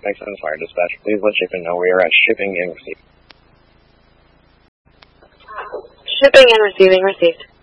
Makes sense, Fire Dispatch. Please let shipping know we are at shipping and receiving. Shipping and receiving received.